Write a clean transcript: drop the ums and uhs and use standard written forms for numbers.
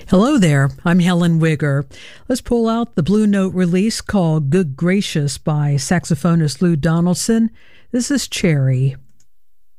Hello there, I'm Helen Wigger. Let's pull out the Blue Note release called Good Gracious by saxophonist Lou Donaldson. This is Cherry.